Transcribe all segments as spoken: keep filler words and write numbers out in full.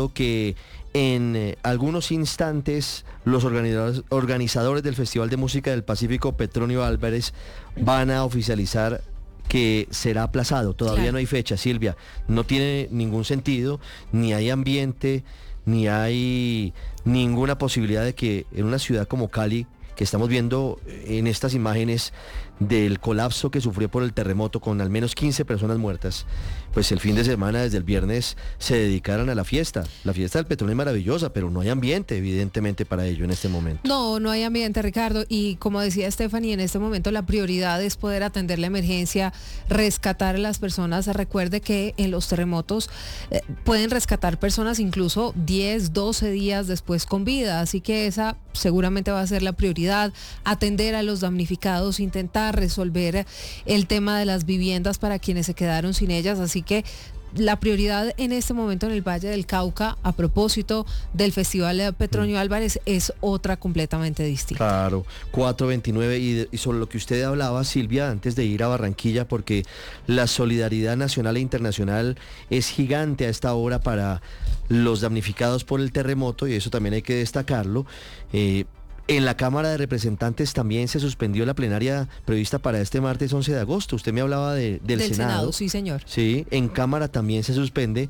que en eh, algunos instantes los organizadores, organizadores del Festival de Música del Pacífico, Petronio Álvarez, van a oficializar que será aplazado. Todavía Claro. no hay fecha, Silvia. No tiene ningún sentido, ni hay ambiente, ni hay ninguna posibilidad de que en una ciudad como Cali, que estamos viendo en estas imágenes del colapso que sufrió por el terremoto con al menos quince personas muertas, pues el fin de semana desde el viernes se dedicaran a la fiesta. La fiesta del petróleo es maravillosa, pero no hay ambiente evidentemente para ello en este momento. No, no hay ambiente, Ricardo, y como decía Stephanie, en este momento la prioridad es poder atender la emergencia, rescatar a las personas. Recuerde que en los terremotos eh, pueden rescatar personas incluso diez, doce días después con vida, así que esa seguramente va a ser la prioridad, atender a los damnificados, intentar resolver el tema de las viviendas para quienes se quedaron sin ellas, así que la prioridad en este momento en el Valle del Cauca, a propósito del Festival de Petronio Álvarez, es otra completamente distinta. Claro, cuatro veintinueve, y, y sobre lo que usted hablaba, Silvia, antes de ir a Barranquilla, porque la solidaridad nacional e internacional es gigante a esta hora para los damnificados por el terremoto, y eso también hay que destacarlo. Eh, En la Cámara de Representantes también se suspendió la plenaria prevista para este martes once de agosto. Usted me hablaba de, del, Del Senado. Senado, sí, señor. Sí, en Cámara también se suspende.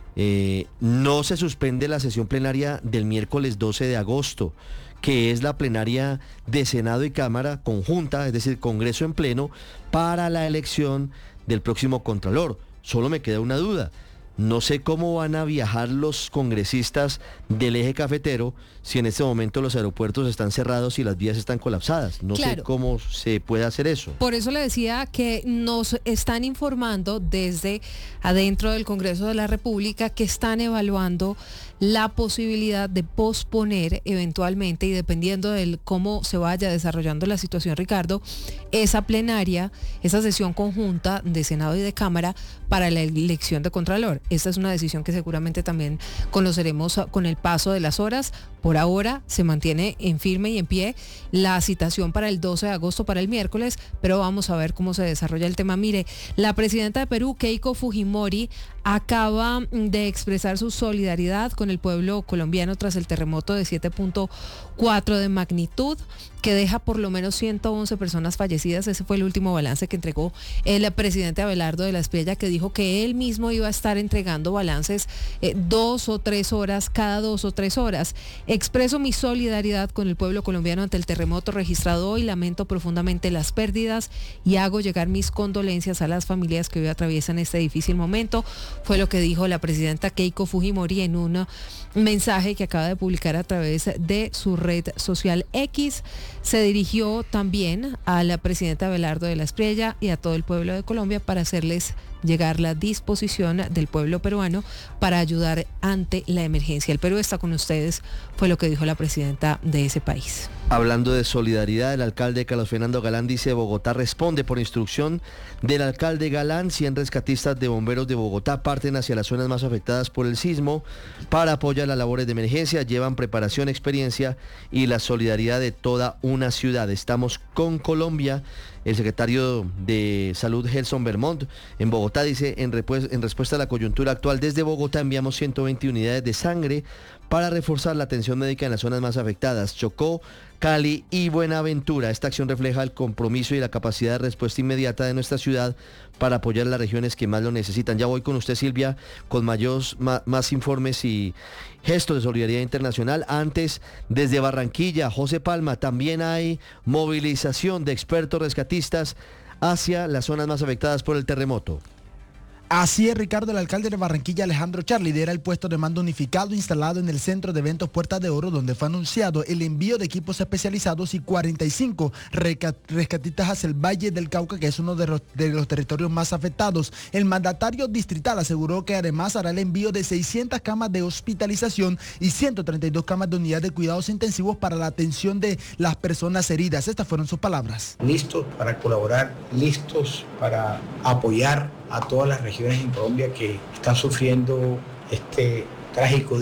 Eh, no se suspende la sesión plenaria del miércoles doce de agosto, que es la plenaria de Senado y Cámara conjunta, es decir, Congreso en pleno, para la elección del próximo Contralor. Solo me queda una duda. No sé cómo van a viajar los congresistas del eje cafetero si en este momento los aeropuertos están cerrados y las vías están colapsadas. No Claro. sé cómo se puede hacer eso. Por eso le decía que nos están informando desde adentro del Congreso de la República que están evaluando la posibilidad de posponer eventualmente, y dependiendo de cómo se vaya desarrollando la situación, Ricardo, esa plenaria, esa sesión conjunta de Senado y de Cámara para la elección de Contralor. Esta es una decisión que seguramente también conoceremos con el paso de las horas. Por ahora se mantiene en firme y en pie la citación para el doce de agosto, para el miércoles, pero vamos a ver cómo se desarrolla el tema. Mire, la presidenta de Perú, Keiko Fujimori, acaba de expresar su solidaridad con el pueblo colombiano tras el terremoto de siete punto cuatro de magnitud, que deja por lo menos ciento once personas fallecidas. Ese fue el último balance que entregó el presidente Abelardo de la Espriella, que dijo que él mismo iba a estar entregando balances eh, dos o tres horas, cada dos o tres horas. Expreso mi solidaridad con el pueblo colombiano ante el terremoto registrado hoy, lamento profundamente las pérdidas y hago llegar mis condolencias a las familias que hoy atraviesan este difícil momento. Fue lo que dijo la presidenta Keiko Fujimori en un mensaje que acaba de publicar a través de su red social X. Se dirigió también a la presidenta Abelardo de la Espriella y a todo el pueblo de Colombia para hacerles llegar la disposición del pueblo peruano para ayudar ante la emergencia. El Perú está con ustedes, fue lo que dijo la presidenta de ese país. Hablando de solidaridad, el alcalde Carlos Fernando Galán dice: Bogotá responde por instrucción del alcalde Galán. cien rescatistas de bomberos de Bogotá parten hacia las zonas más afectadas por el sismo para apoyar las labores de emergencia. Llevan preparación, experiencia y la solidaridad de toda una ciudad. Estamos con Colombia. El secretario de Salud, Gelson Vermont, en Bogotá, dice: en, repues- en respuesta a la coyuntura actual, desde Bogotá enviamos ciento veinte unidades de sangre para reforzar la atención médica en las zonas más afectadas, Chocó, Cali y Buenaventura. Esta acción refleja el compromiso y la capacidad de respuesta inmediata de nuestra ciudad para apoyar las regiones que más lo necesitan. Ya voy con usted, Silvia, con mayos, ma, más informes y gestos de solidaridad internacional. Antes, desde Barranquilla, José Palma, también hay movilización de expertos rescatistas hacia las zonas más afectadas por el terremoto. Así es, Ricardo. El alcalde de Barranquilla, Alejandro Char, lidera el puesto de mando unificado instalado en el centro de eventos Puerta de Oro, donde fue anunciado el envío de equipos especializados y cuarenta y cinco rescatistas hacia el Valle del Cauca, que es uno de los, de los territorios más afectados. El mandatario distrital aseguró que además hará el envío de seiscientas camas de hospitalización y ciento treinta y dos camas de unidad de cuidados intensivos para la atención de las personas heridas. Estas fueron sus palabras. Listos para colaborar, listos para apoyar a todas las regiones en Colombia que están sufriendo este trágico día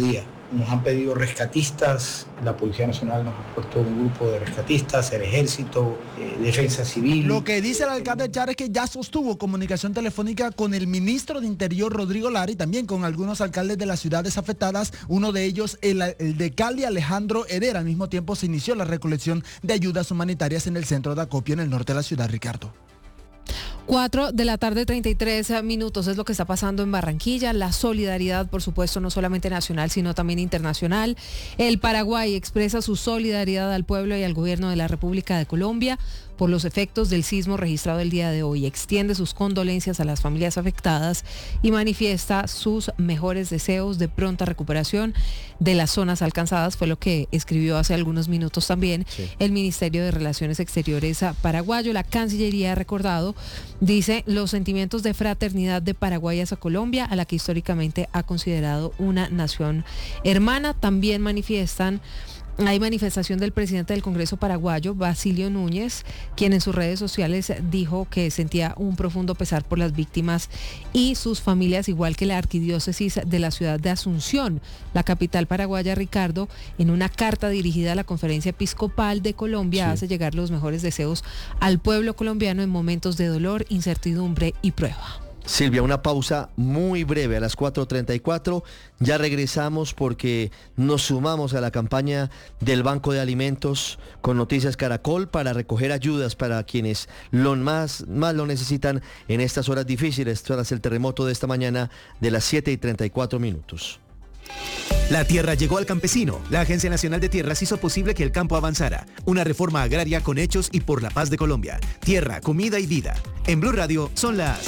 nos han pedido rescatistas, la Policía Nacional nos ha puesto un grupo de rescatistas, el Ejército, eh, Defensa Civil. Lo que dice el alcalde Char es que ya sostuvo comunicación telefónica con el ministro de Interior, Rodrigo Lara, y también con algunos alcaldes de las ciudades afectadas, uno de ellos el, el de Cali, Alejandro Herrera. Al mismo tiempo se inició la recolección de ayudas humanitarias en el centro de acopio en el norte de la ciudad, Ricardo. Cuatro de la tarde, treinta y tres minutos, es lo que está pasando en Barranquilla. La solidaridad, por supuesto, no solamente nacional, sino también internacional. El Paraguay expresa su solidaridad al pueblo y al gobierno de la República de Colombia por los efectos del sismo registrado el día de hoy. Extiende sus condolencias a las familias afectadas y manifiesta sus mejores deseos de pronta recuperación de las zonas alcanzadas. Fue lo que escribió hace algunos minutos también sí. el Ministerio de Relaciones Exteriores paraguayo. La Cancillería ha recordado, dice, los sentimientos de fraternidad de Paraguay hacia Colombia, a la que históricamente ha considerado una nación hermana. También manifiestan Hay manifestación del presidente del Congreso paraguayo, Basilio Núñez, quien en sus redes sociales dijo que sentía un profundo pesar por las víctimas y sus familias, igual que la arquidiócesis de la ciudad de Asunción, la capital paraguaya. Ricardo, en una carta dirigida a la Conferencia Episcopal de Colombia, sí. hace llegar los mejores deseos al pueblo colombiano en momentos de dolor, incertidumbre y prueba. Silvia, una pausa muy breve a las cuatro treinta y cuatro. Ya regresamos porque nos sumamos a la campaña del Banco de Alimentos con Noticias Caracol para recoger ayudas para quienes lo más, más lo necesitan en estas horas difíciles, tras el terremoto de esta mañana de las siete y treinta y cuatro minutos. La tierra llegó al campesino. La Agencia Nacional de Tierras hizo posible que el campo avanzara. Una reforma agraria con hechos y por la paz de Colombia. Tierra, comida y vida. En Blue Radio son las...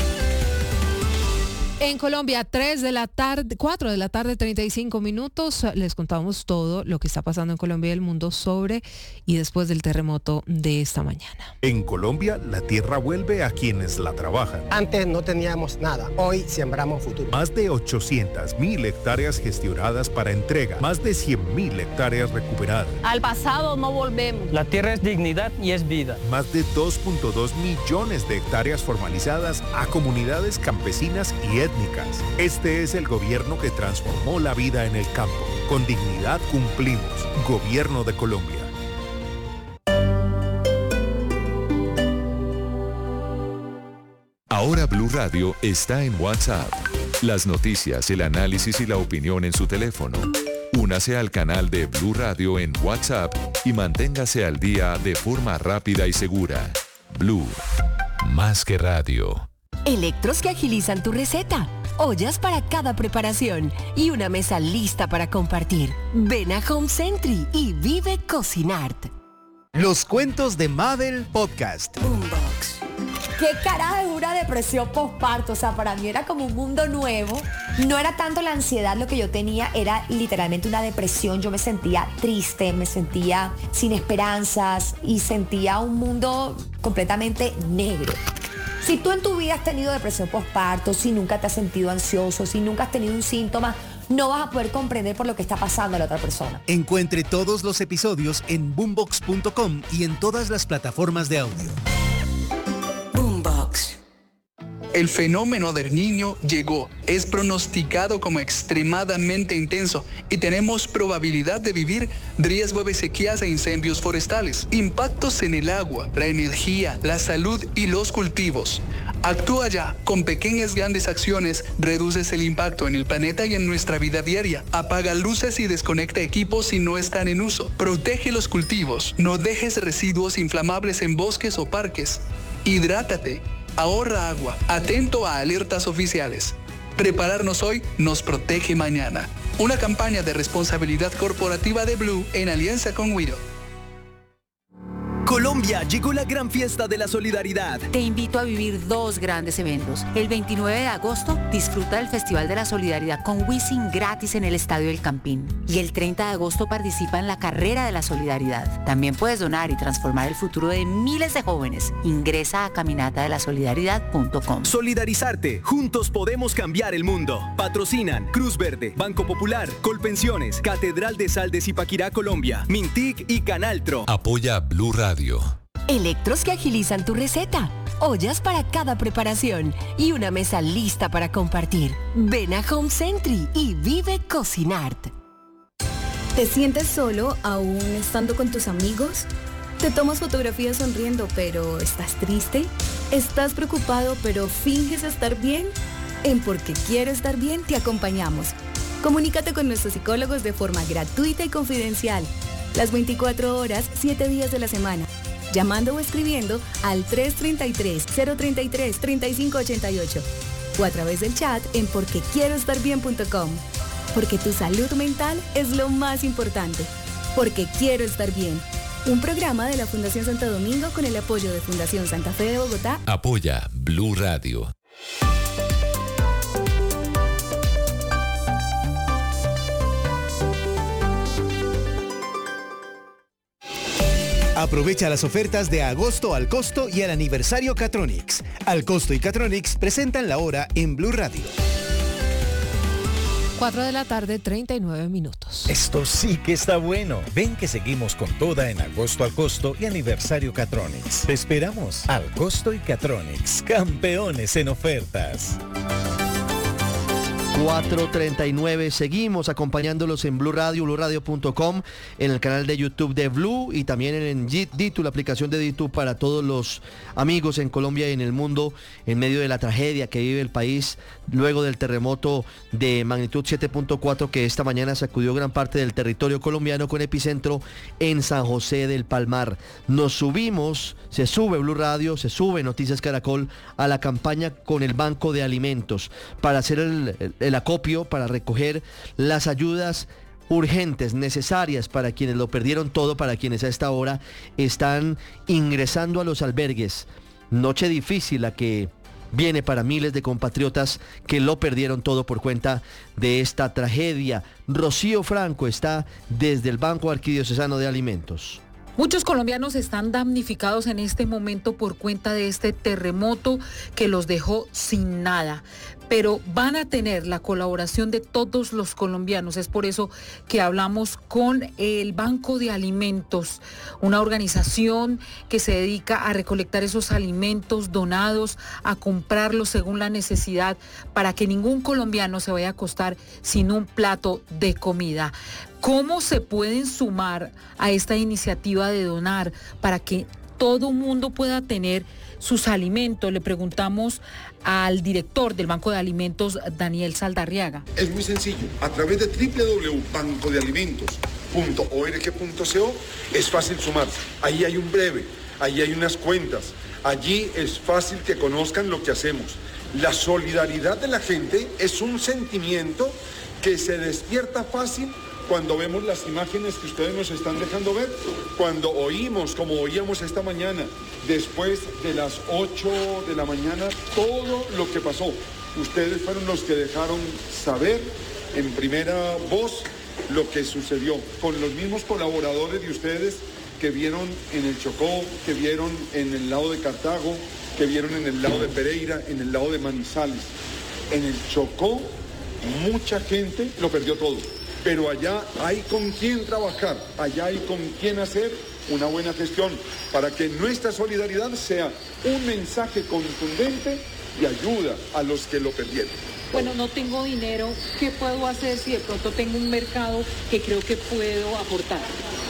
En Colombia, tres de la tarde, cuatro de la tarde, treinta y cinco minutos. Les contamos todo lo que está pasando en Colombia y el mundo sobre y después del terremoto de esta mañana. En Colombia, la tierra vuelve a quienes la trabajan. Antes no teníamos nada, hoy sembramos futuro. Más de ochocientas mil hectáreas gestionadas para entrega, más de cien mil hectáreas recuperadas. Al pasado no volvemos. La tierra es dignidad y es vida. Más de dos punto dos millones de hectáreas formalizadas a comunidades campesinas y étnicas. Este es el gobierno que transformó la vida en el campo. Con dignidad cumplimos. Gobierno de Colombia. Ahora Blue Radio está en WhatsApp. Las noticias, el análisis y la opinión en su teléfono. Únase al canal de Blue Radio en WhatsApp y manténgase al día de forma rápida y segura. Blue, más que radio. Electros que agilizan tu receta, ollas para cada preparación y una mesa lista para compartir. Ven a Home Century y vive Cocinarte. Los cuentos de Mabel Podcast. Boombox. ¿Qué carajo es una depresión postparto? O sea, para mí era como un mundo nuevo. No era tanto la ansiedad lo que yo tenía, era literalmente una depresión. Yo me sentía triste, me sentía sin esperanzas y sentía un mundo completamente negro. Si tú en tu vida has tenido depresión postparto, si nunca te has sentido ansioso, si nunca has tenido un síntoma, no vas a poder comprender por lo que está pasando a la otra persona. Encuentre todos los episodios en boombox punto com y en todas las plataformas de audio. Boombox. El fenómeno del Niño llegó, es pronosticado como extremadamente intenso y tenemos probabilidad de vivir riesgo de sequías e incendios forestales, impactos en el agua, la energía, la salud y los cultivos. Actúa ya, con pequeñas grandes acciones reduces el impacto en el planeta y en nuestra vida diaria. Apaga luces y desconecta equipos si no están en uso. Protege los cultivos, no dejes residuos inflamables en bosques o parques. Hidrátate. Ahorra agua, atento a alertas oficiales. Prepararnos hoy nos protege mañana. Una campaña de responsabilidad corporativa de Blue en alianza con Wido. Colombia, llegó la gran fiesta de la solidaridad. Te invito a vivir dos grandes eventos. El veintinueve de agosto, disfruta del Festival de la Solidaridad con Wisin gratis en el Estadio del Campín. Y el treinta de agosto participa en la Carrera de la Solidaridad. También puedes donar y transformar el futuro de miles de jóvenes. Ingresa a caminata de la solidaridad punto com. Solidarizarte. Juntos podemos cambiar el mundo. Patrocinan Cruz Verde, Banco Popular, Colpensiones, Catedral de Sal de Zipaquirá, Colombia, Mintic y Canaltro. Apoya Blue Radio. Electros que agilizan tu receta, ollas para cada preparación y una mesa lista para compartir. Ven a Home Century y vive Cocinarte. ¿Te sientes solo aún estando con tus amigos? ¿Te tomas fotografías sonriendo pero estás triste? ¿Estás preocupado pero finges estar bien? En Porque Quiero Estar Bien te acompañamos. Comunícate con nuestros psicólogos de forma gratuita y confidencial. Las veinticuatro horas, siete días de la semana. Llamando o escribiendo al tres tres tres, cero tres tres, tres cinco ocho ocho o a través del chat en porque quiero estar bien punto com. Porque tu salud mental es lo más importante. Porque Quiero Estar Bien. Un programa de la Fundación Santo Domingo con el apoyo de Fundación Santa Fe de Bogotá. Apoya Blue Radio. Aprovecha las ofertas de agosto al costo y al aniversario Catronics. Al costo y Catronics presentan la hora en Blue Radio. cuatro de la tarde, treinta y nueve minutos. Esto sí que está bueno. Ven que seguimos con toda en agosto al costo y aniversario Catronics. Te esperamos. Al costo y Catronics. Campeones en ofertas. cuatro treinta y nueve, seguimos acompañándolos en Blue Radio, blue radio punto com, en el canal de YouTube de Blue y también en DITU, la aplicación de DITU para todos los amigos en Colombia y en el mundo en medio de la tragedia que vive el país luego del terremoto de magnitud siete punto cuatro que esta mañana sacudió gran parte del territorio colombiano con epicentro en San José del Palmar. Nos subimos, se sube Blue Radio, se sube Noticias Caracol a la campaña con el Banco de Alimentos para hacer el, el el acopio, para recoger las ayudas urgentes, necesarias para quienes lo perdieron todo, para quienes a esta hora están ingresando a los albergues. Noche difícil la que viene para miles de compatriotas que lo perdieron todo por cuenta de esta tragedia. Rocío Franco está desde el Banco Arquidiocesano de Alimentos. Muchos colombianos están damnificados en este momento por cuenta de este terremoto que los dejó sin nada, pero van a tener la colaboración de todos los colombianos. Es por eso que hablamos con el Banco de Alimentos, una organización que se dedica a recolectar esos alimentos donados, a comprarlos según la necesidad, para que ningún colombiano se vaya a acostar sin un plato de comida. ¿Cómo se pueden sumar a esta iniciativa de donar para que todo mundo pueda tener sus alimentos? Le preguntamos al director del Banco de Alimentos, Daniel Saldarriaga. Es muy sencillo. A través de doble u doble u doble u punto banco de alimentos punto org punto co es fácil sumarse. Ahí hay un breve, ahí hay unas cuentas. Allí es fácil que conozcan lo que hacemos. La solidaridad de la gente es un sentimiento que se despierta fácil cuando vemos las imágenes que ustedes nos están dejando ver, cuando oímos, como oíamos esta mañana, después de las ocho de la mañana, todo lo que pasó. Ustedes fueron los que dejaron saber en primera voz lo que sucedió, con los mismos colaboradores de ustedes que vieron en el Chocó, que vieron en el lado de Cartago, que vieron en el lado de Pereira, en el lado de Manizales. En el Chocó, mucha gente lo perdió todo. Pero allá hay con quién trabajar, allá hay con quién hacer una buena gestión para que nuestra solidaridad sea un mensaje contundente y ayuda a los que lo perdieron. Bueno, no tengo dinero, ¿qué puedo hacer si de pronto tengo un mercado que creo que puedo aportar?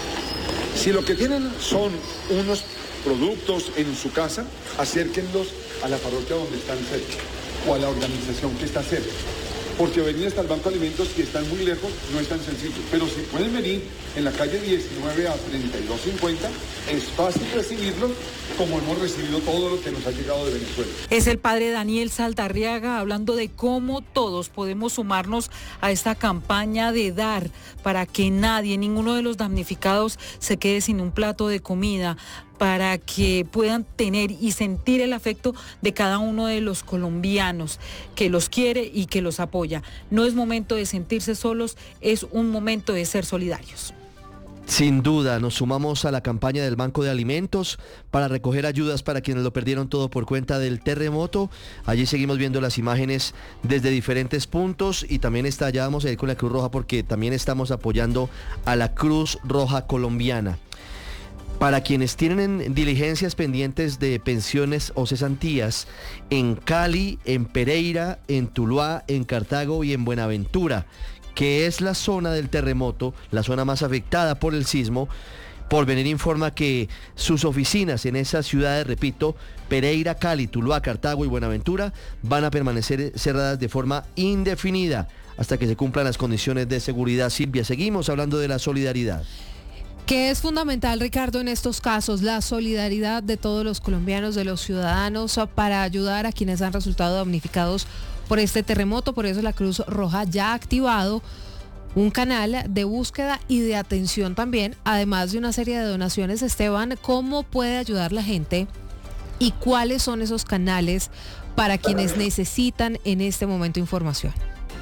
Si lo que tienen son unos productos en su casa, acérquenlos a la parroquia donde están cerca o a la organización que está cerca. Porque venir hasta el Banco de Alimentos, que están muy lejos, no es tan sencillo. Pero si pueden venir en la calle diecinueve a treinta y dos cincuenta, es fácil recibirlos como hemos recibido todo lo que nos ha llegado de Venezuela. Es el padre Daniel Saldarriaga hablando de cómo todos podemos sumarnos a esta campaña de dar para que nadie, ninguno de los damnificados se quede sin un plato de comida, para que puedan tener y sentir el afecto de cada uno de los colombianos que los quiere y que los apoya. No es momento de sentirse solos, es un momento de ser solidarios. Sin duda, nos sumamos a la campaña del Banco de Alimentos para recoger ayudas para quienes lo perdieron todo por cuenta del terremoto. Allí seguimos viendo las imágenes desde diferentes puntos y también está, ya vamos a ir con la Cruz Roja porque también estamos apoyando a la Cruz Roja colombiana. Para quienes tienen diligencias pendientes de pensiones o cesantías en Cali, en Pereira, en Tuluá, en Cartago y en Buenaventura, que es la zona del terremoto, la zona más afectada por el sismo. Porvenir informa que sus oficinas en esas ciudades, repito, Pereira, Cali, Tuluá, Cartago y Buenaventura, van a permanecer cerradas de forma indefinida hasta que se cumplan las condiciones de seguridad. Silvia, seguimos hablando de la solidaridad. Que es fundamental, Ricardo, en estos casos, la solidaridad de todos los colombianos, de los ciudadanos, para ayudar a quienes han resultado damnificados por este terremoto. Por eso la Cruz Roja ya ha activado un canal de búsqueda y de atención también, además de una serie de donaciones. Esteban, ¿cómo puede ayudar la gente y cuáles son esos canales para quienes necesitan en este momento información?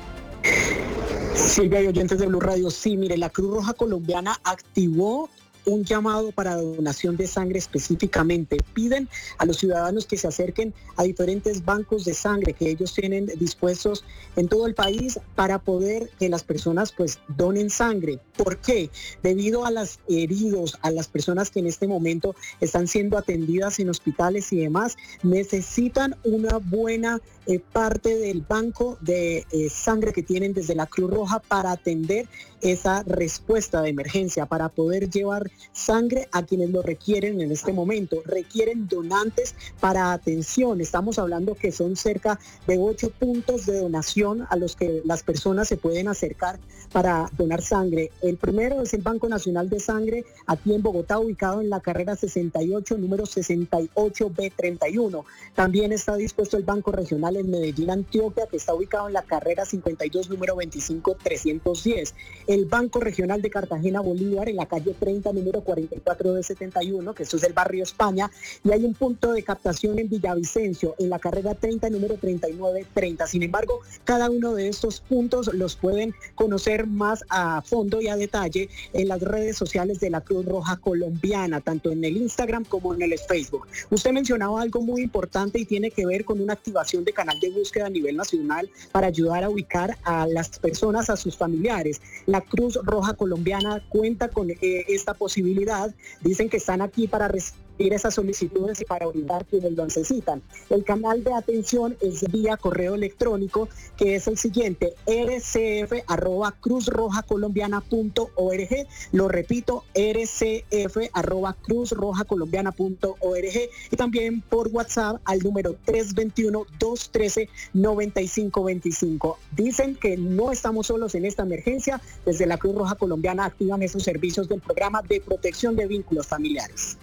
Silvia y oyentes de Blue Radio, sí, mire, la Cruz Roja Colombiana activó un llamado para donación de sangre específicamente. Piden a los ciudadanos que se acerquen a diferentes bancos de sangre que ellos tienen dispuestos en todo el país para poder que las personas pues donen sangre. ¿Por qué? Debido a los heridos, a las personas que en este momento están siendo atendidas en hospitales y demás, necesitan una buena eh, parte del banco de eh, sangre que tienen desde la Cruz Roja para atender esa respuesta de emergencia, para poder llevar sangre a quienes lo requieren en este momento. Requieren donantes para atención. Estamos hablando que son cerca de ocho puntos de donación a los que las personas se pueden acercar para donar sangre. El primero es el Banco Nacional de Sangre, aquí en Bogotá, ubicado en la carrera sesenta y ocho, número sesenta y ocho B treinta y uno. También está dispuesto el Banco Regional en Medellín, Antioquia, que está ubicado en la carrera cincuenta y dos, número veinticinco trescientos diez. El Banco Regional de Cartagena, Bolívar, en la calle treinta, número cuarenta y cuatro B setenta y uno, que esto es el barrio España, y hay un punto de captación en Villavicencio, en la carrera treinta, número treinta y nueve treinta. Sin embargo, cada uno de estos puntos los pueden conocer más a fondo y a detalle en las redes sociales de la Cruz Roja Colombiana, tanto en el Instagram como en el Facebook. Usted mencionaba algo muy importante y tiene que ver con una activación de canal de búsqueda a nivel nacional para ayudar a ubicar a las personas, a sus familiares. La Cruz Roja Colombiana cuenta con eh, esta posibilidad. Dicen que están aquí para recibir esas solicitudes y para orientar quienes lo necesitan. El canal de atención es vía correo electrónico, que es el siguiente: r c f arroba cruz roja colombiana punto org. Lo repito, r c f arroba cruz roja colombiana punto org, y también por WhatsApp al número tres dos uno, dos uno tres, nueve cinco dos cinco. Dicen que no estamos solos en esta emergencia. Desde la Cruz Roja Colombiana activan esos servicios del programa de protección de vínculos familiares.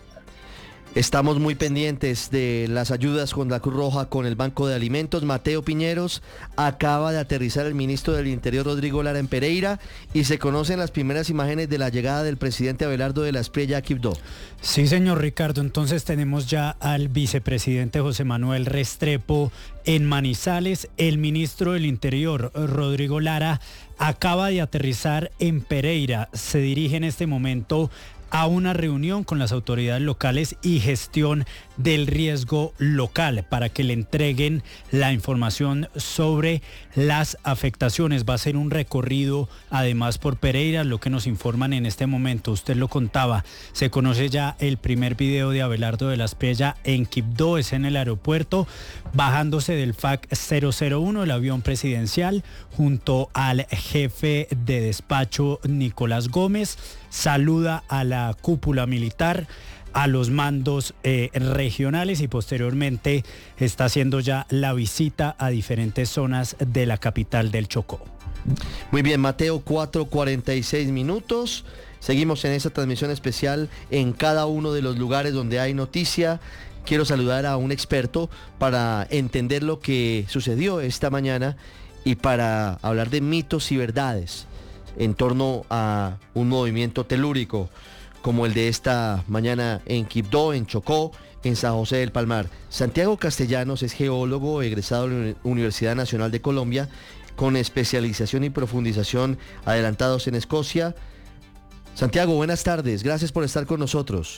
Estamos muy pendientes de las ayudas con la Cruz Roja, con el Banco de Alimentos. Mateo Piñeros, acaba de aterrizar el ministro del Interior, Rodrigo Lara, en Pereira, y se conocen las primeras imágenes de la llegada del presidente Abelardo de la Espriella a Quibdó. Sí, señor Ricardo, entonces tenemos ya al vicepresidente José Manuel Restrepo en Manizales. El ministro del Interior, Rodrigo Lara, acaba de aterrizar en Pereira. Se dirige en este momento a una reunión con las autoridades locales y gestión del riesgo local para que le entreguen la información sobre las afectaciones. Va a ser un recorrido además por Pereira, lo que nos informan en este momento. Usted lo contaba, se conoce ya el primer video de Abelardo de la Espriella en Quibdó, es en el aeropuerto, bajándose del F A C cero cero uno, el avión presidencial, junto al jefe de despacho Nicolás Gómez. Saluda a la cúpula militar, a los mandos eh, regionales, y posteriormente está haciendo ya la visita a diferentes zonas de la capital del Chocó. Muy bien, Mateo, cuatro cuarenta y seis minutos. Seguimos en esta transmisión especial en cada uno de los lugares donde hay noticia. Quiero saludar a un experto para entender lo que sucedió esta mañana y para hablar de mitos y verdades en torno a un movimiento telúrico como el de esta mañana en Quibdó, en Chocó, en San José del Palmar. Santiago Castellanos es geólogo egresado de la Universidad Nacional de Colombia, con especialización y profundización adelantados en Escocia. Santiago, buenas tardes, gracias por estar con nosotros.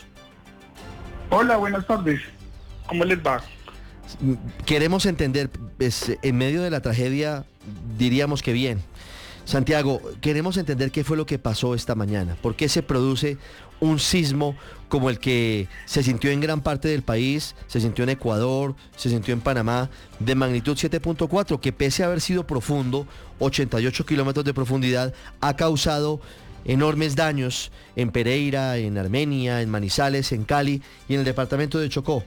Hola, buenas tardes, ¿cómo les va? Queremos entender, pues, en medio de la tragedia, diríamos que bien. Santiago, queremos entender qué fue lo que pasó esta mañana. ¿Por qué se produce un sismo como el que se sintió en gran parte del país, se sintió en Ecuador, se sintió en Panamá, de magnitud siete punto cuatro, que pese a haber sido profundo, ochenta y ocho kilómetros de profundidad, ha causado enormes daños en Pereira, en Armenia, en Manizales, en Cali y en el departamento de Chocó?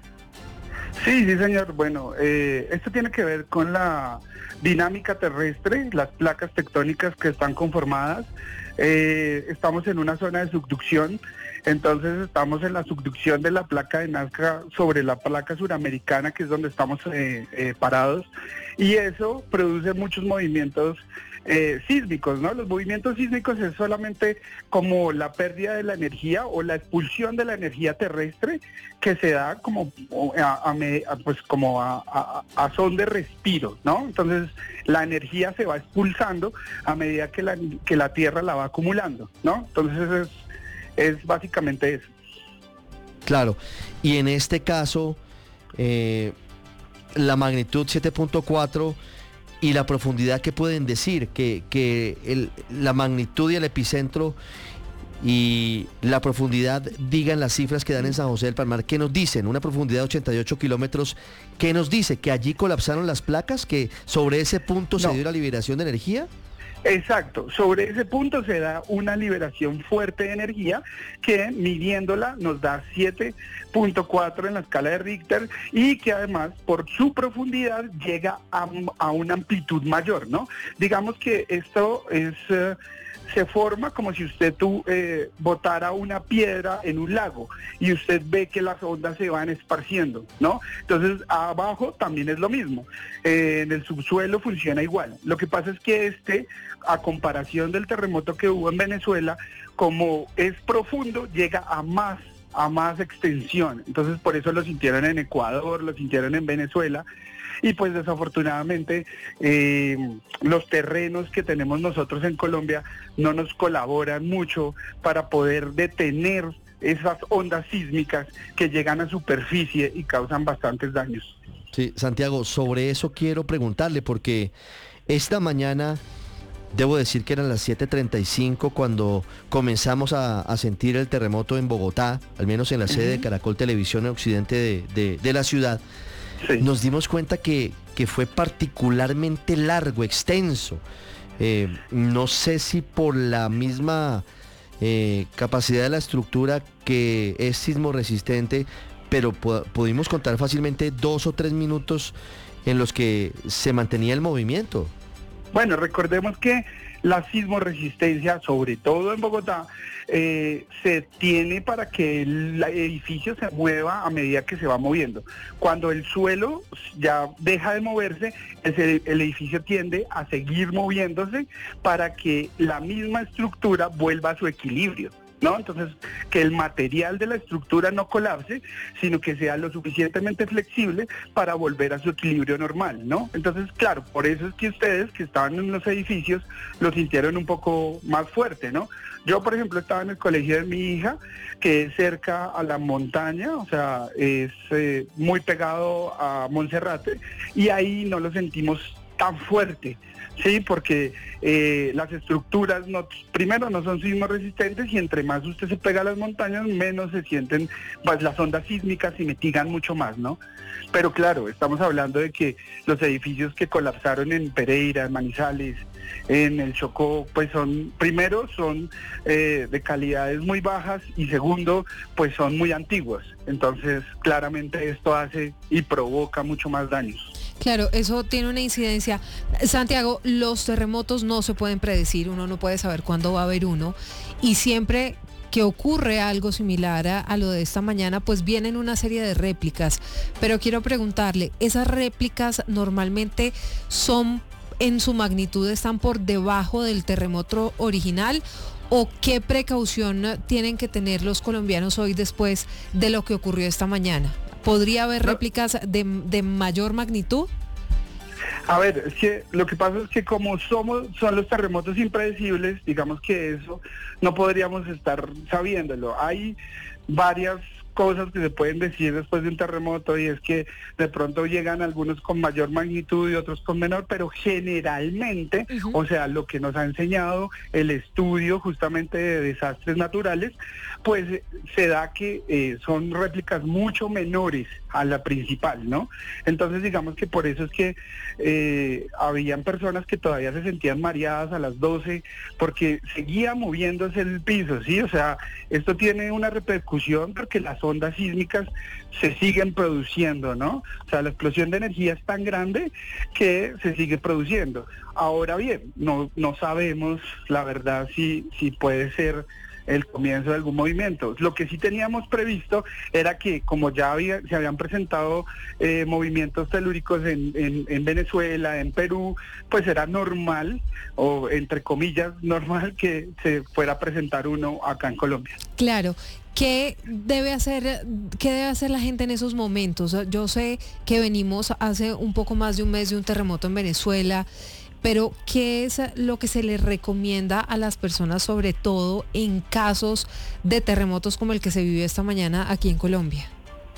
Sí, sí, señor. Bueno, eh, esto tiene que ver con la dinámica terrestre, las placas tectónicas que están conformadas. Eh, estamos en una zona de subducción, entonces estamos en la subducción de la placa de Nazca sobre la placa suramericana, que es donde estamos eh, eh, parados, y eso produce muchos movimientos eh, sísmicos, ¿no? Los movimientos sísmicos es solamente como la pérdida de la energía o la expulsión de la energía terrestre que se da como a, a, a pues como a, a, a son de respiro, ¿no? Entonces la energía se va expulsando a medida que la, que la Tierra la va acumulando, ¿no? Entonces es, es básicamente eso. Claro, y en este caso, eh, la magnitud siete punto cuatro y la profundidad, ¿qué pueden decir? Que, que el, la magnitud y el epicentro y la profundidad, digan las cifras que dan en San José del Palmar, ¿qué nos dicen? Una profundidad de ochenta y ocho kilómetros, ¿qué nos dice? ¿Que allí colapsaron las placas? ¿Que sobre ese punto se No. dio la liberación de energía? Exacto, sobre ese punto se da una liberación fuerte de energía que midiéndola nos da siete punto cuatro en la escala de Richter y que además por su profundidad llega a, a una amplitud mayor, ¿no? Digamos que esto es... Uh, se forma como si usted tú, eh, botara una piedra en un lago y usted ve que las ondas se van esparciendo, ¿no? Entonces abajo también es lo mismo, eh, en el subsuelo funciona igual. Lo que pasa es que este, a comparación del terremoto que hubo en Venezuela, como es profundo, llega a más a más extensión. Entonces por eso lo sintieron en Ecuador, lo sintieron en Venezuela. Y pues desafortunadamente eh, los terrenos que tenemos nosotros en Colombia no nos colaboran mucho para poder detener esas ondas sísmicas que llegan a superficie y causan bastantes daños. Sí, Santiago, sobre eso quiero preguntarle, porque esta mañana, debo decir que eran las siete treinta y cinco cuando comenzamos a, a sentir el terremoto en Bogotá, al menos en la sede uh-huh. de Caracol Televisión en occidente de, de, de la ciudad. Sí. Nos dimos cuenta que, que fue particularmente largo, extenso. Eh, no sé si por la misma eh, capacidad de la estructura que es sismo resistente, pero pu- pudimos contar fácilmente dos o tres minutos en los que se mantenía el movimiento. Bueno, recordemos que la sismoresistencia, sobre todo en Bogotá, eh, se tiene para que el edificio se mueva a medida que se va moviendo. Cuando el suelo ya deja de moverse, el, el edificio tiende a seguir moviéndose para que la misma estructura vuelva a su equilibrio, ¿no? Entonces, que el material de la estructura no colapse, sino que sea lo suficientemente flexible para volver a su equilibrio normal, ¿no? Entonces, claro, por eso es que ustedes que estaban en los edificios lo sintieron un poco más fuerte, ¿no? Yo, por ejemplo, estaba en el colegio de mi hija, que es cerca a la montaña, o sea, es eh, muy pegado a Monserrate, y ahí no lo sentimos tan fuerte. Sí, porque eh, las estructuras no, primero no son sismos resistentes y entre más usted se pega a las montañas, menos se sienten pues, las ondas sísmicas y mitigan mucho más, ¿no? Pero claro, estamos hablando de que los edificios que colapsaron en Pereira, en Manizales, en el Chocó, pues son, primero son eh, de calidades muy bajas y segundo, pues son muy antiguos. Entonces, claramente esto hace y provoca mucho más daños. Claro, eso tiene una incidencia. Santiago, los terremotos no se pueden predecir, uno no puede saber cuándo va a haber uno, y siempre que ocurre algo similar a, a lo de esta mañana, pues vienen una serie de réplicas. Pero quiero preguntarle, ¿esas réplicas normalmente son, en su magnitud, están por debajo del terremoto original? ¿O qué precaución tienen que tener los colombianos hoy después de lo que ocurrió esta mañana? ¿Podría haber réplicas de, de mayor magnitud? A ver, es que lo que pasa es que como somos son los terremotos impredecibles, digamos que eso no podríamos estar sabiéndolo. Hay varias cosas que se pueden decir después de un terremoto, y es que de pronto llegan algunos con mayor magnitud y otros con menor, pero generalmente, uh-huh. o sea, lo que nos ha enseñado el estudio justamente de desastres naturales, pues se da que eh, son réplicas mucho menores a la principal, ¿no? Entonces digamos que por eso es que eh, habían personas que todavía se sentían mareadas a las doce porque seguía moviéndose el piso, ¿sí? O sea, esto tiene una repercusión porque las ondas sísmicas se siguen produciendo, ¿no? O sea, la explosión de energía es tan grande que se sigue produciendo. Ahora bien, no, no sabemos la verdad si, si puede ser el comienzo de algún movimiento. Lo que sí teníamos previsto era que, como ya había, se habían presentado eh, movimientos telúricos en, en, en Venezuela, en Perú, pues era normal, o entre comillas, normal que se fuera a presentar uno acá en Colombia. Claro. ¿Qué debe hacer, qué debe hacer la gente en esos momentos? Yo sé que venimos hace un poco más de un mes de un terremoto en Venezuela, pero ¿qué es lo que se les recomienda a las personas, sobre todo en casos de terremotos como el que se vivió esta mañana aquí en Colombia?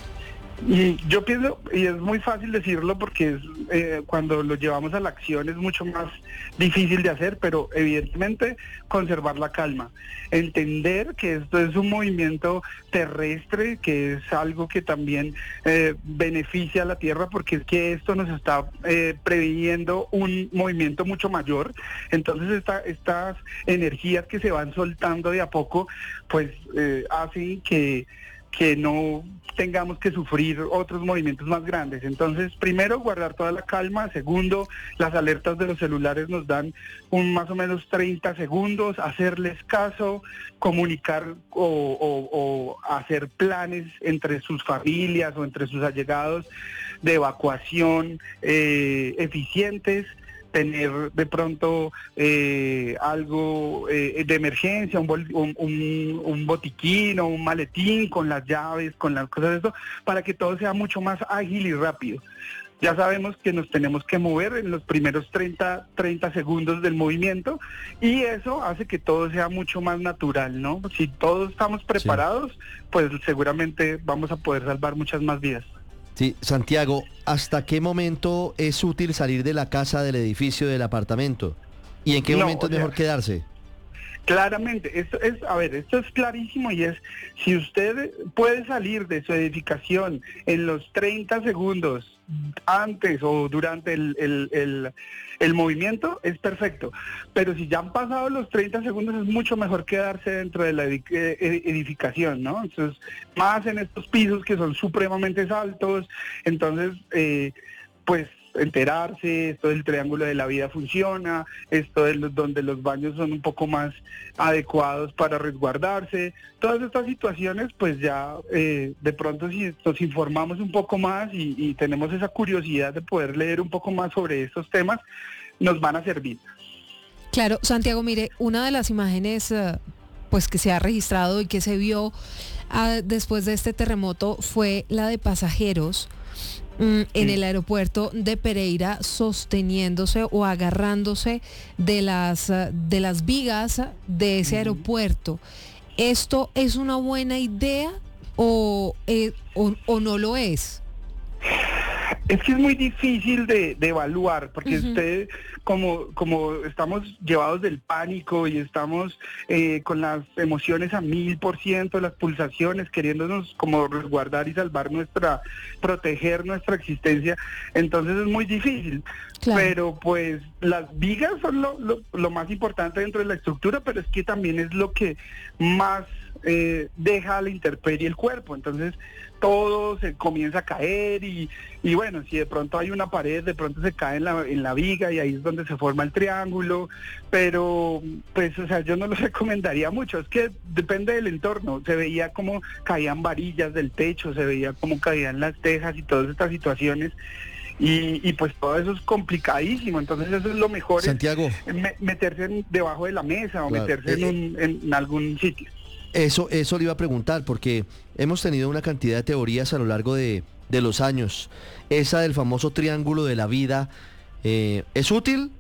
Y yo pienso, y es muy fácil decirlo porque es, eh, cuando lo llevamos a la acción es mucho más difícil de hacer, pero evidentemente conservar la calma, entender que esto es un movimiento terrestre, que es algo que también eh, beneficia a la Tierra, porque es que esto nos está eh, previniendo un movimiento mucho mayor. Entonces esta, estas energías que se van soltando de a poco, pues eh, hacen que que no tengamos que sufrir otros movimientos más grandes. Entonces, primero, guardar toda la calma. Segundo, las alertas de los celulares nos dan un más o menos treinta segundos, hacerles caso, comunicar o, o, o hacer planes entre sus familias o entre sus allegados de evacuación eh, eficientes, tener de pronto eh, algo eh, de emergencia, un, bol, un, un, un botiquín o un maletín con las llaves, con las cosas de eso, para que todo sea mucho más ágil y rápido. Ya sabemos que nos tenemos que mover en los primeros treinta, treinta segundos del movimiento, y eso hace que todo sea mucho más natural, ¿no? Si todos estamos preparados, sí, pues seguramente vamos a poder salvar muchas más vidas. Sí, Santiago, ¿hasta qué momento es útil salir de la casa, del edificio, del apartamento? ¿Y en qué no, momento es mejor sea, quedarse? Claramente, esto es, a ver, esto es clarísimo, y es, si usted puede salir de su edificación en los treinta segundos antes o durante el, el, el, el movimiento, es perfecto. Pero si ya han pasado los treinta segundos, es mucho mejor quedarse dentro de la edificación, ¿no? Entonces, más en estos pisos que son supremamente altos, entonces, eh, pues, enterarse, esto del triángulo de la vida funciona, esto de los, donde los baños son un poco más adecuados para resguardarse, todas estas situaciones, pues ya eh, de pronto si nos informamos un poco más y, y tenemos esa curiosidad de poder leer un poco más sobre estos temas, nos van a servir. Claro, Santiago, mire, una de las imágenes uh, pues que se ha registrado y que se vio uh, después de este terremoto fue la de pasajeros en el aeropuerto de Pereira sosteniéndose o agarrándose de las de las vigas de ese aeropuerto. ¿Esto es una buena idea o, eh, o, o no lo es? Es que es muy difícil de, de evaluar, porque uh-huh. usted, como, como estamos llevados del pánico y estamos eh, con las emociones a mil por ciento, las pulsaciones, queriéndonos como resguardar y salvar nuestra, proteger nuestra existencia, entonces es muy difícil. Claro. Pero pues las vigas son lo, lo, lo más importante dentro de la estructura, pero es que también es lo que más eh, deja a la intemperie el cuerpo, entonces todo se comienza a caer y, y bueno, si de pronto hay una pared, de pronto se cae en la, en la viga y ahí es donde se forma el triángulo, pero pues o sea, yo no lo recomendaría mucho, es que depende del entorno, se veía como caían varillas del techo, se veía como caían las tejas y todas estas situaciones. Y, y pues todo eso es complicadísimo, entonces eso es lo mejor, Santiago, es me, meterse en, debajo de la mesa o claro. meterse eh, en, un, en, en algún sitio. Eso, eso le iba a preguntar, porque hemos tenido una cantidad de teorías a lo largo de, de los años. Esa del famoso triángulo de la vida, eh, ¿es útil?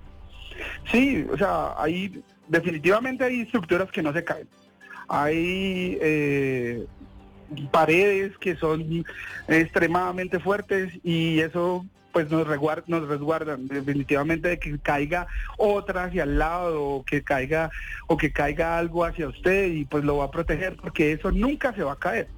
Sí, o sea, hay definitivamente hay estructuras que no se caen. Hay, eh, paredes que son extremadamente fuertes y eso pues nos, resguarda, nos resguardan definitivamente de que caiga otra hacia el lado o que caiga o que caiga algo hacia usted y pues lo va a proteger porque eso nunca se va a caer.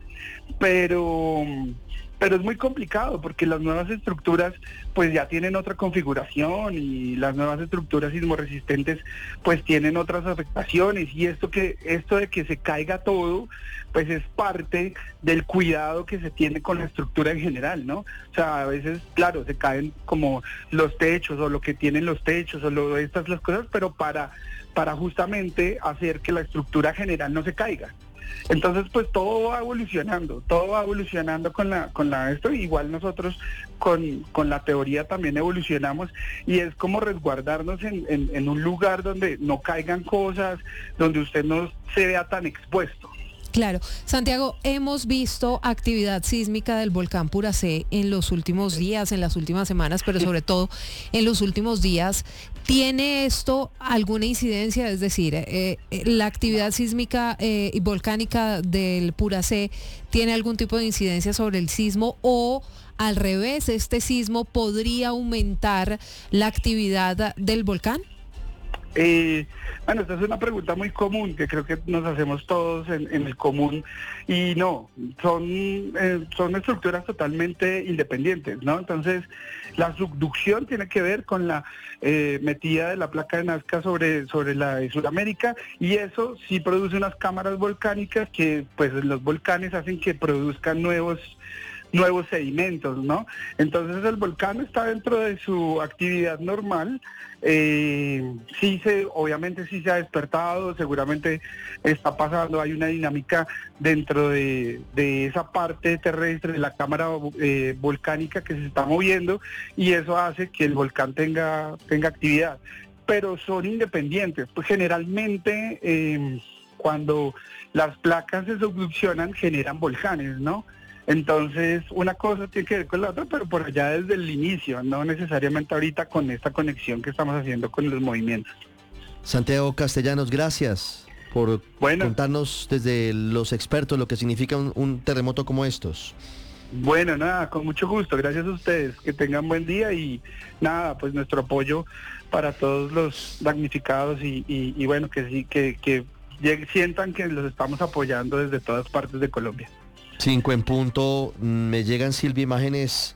Pero pero es muy complicado porque las nuevas estructuras pues ya tienen otra configuración y las nuevas estructuras sismorresistentes pues tienen otras afectaciones y esto que esto de que se caiga todo pues es parte del cuidado que se tiene con la estructura en general, ¿no? O sea, a veces, claro, se caen como los techos o lo que tienen los techos o lo, estas las cosas, pero para, para justamente hacer que la estructura general no se caiga. Entonces, pues todo va evolucionando, todo va evolucionando con la, con la esto, igual nosotros con, con la teoría también evolucionamos y es como resguardarnos en, en, en un lugar donde no caigan cosas, donde usted no se vea tan expuesto. Claro. Santiago, hemos visto actividad sísmica del volcán Puracé en los últimos días, en las últimas semanas, pero sobre todo en los últimos días. ¿Tiene esto alguna incidencia? Es decir, eh, la actividad sísmica eh, y volcánica del Puracé, ¿tiene algún tipo de incidencia sobre el sismo o al revés, este sismo podría aumentar la actividad del volcán? Eh, bueno, esta es una pregunta muy común que creo que nos hacemos todos en, en el común y no, son, eh, son estructuras totalmente independientes, ¿no? Entonces, la subducción tiene que ver con la eh, metida de la placa de Nazca sobre, sobre la de Sudamérica y eso sí produce unas cámaras volcánicas que pues los volcanes hacen que produzcan nuevos nuevos sedimentos, ¿no? Entonces el volcán está dentro de su actividad normal, eh, sí se, obviamente sí se ha despertado, seguramente está pasando, hay una dinámica dentro de, de esa parte terrestre de la cámara eh, volcánica que se está moviendo y eso hace que el volcán tenga, tenga actividad, pero son independientes, pues generalmente eh, cuando las placas se subduccionan generan volcanes, ¿no? Entonces, una cosa tiene que ver con la otra, pero por allá desde el inicio, no necesariamente ahorita con esta conexión que estamos haciendo con los movimientos. Santiago Castellanos, gracias por bueno, contarnos desde los expertos lo que significa un, un terremoto como estos. Bueno, nada, con mucho gusto, gracias a ustedes, que tengan buen día y nada, pues nuestro apoyo para todos los damnificados y, y, y bueno, que sí, que, que sientan que los estamos apoyando desde todas partes de Colombia. Cinco en punto, me llegan, Silvia, imágenes